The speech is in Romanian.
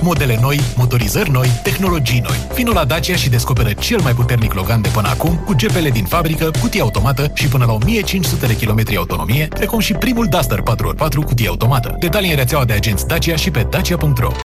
Modele noi, motorizări noi, tehnologii noi. Vino la Dacia și descoperă cel mai puternic Logan de până acum, cu GPL din fabrică, cutie automată și până la 1500 de kilometri autonomie, precum și primul Duster 4x4 cutie automată. Detalii în rețeaua de agenți Dacia și pe dacia.ro.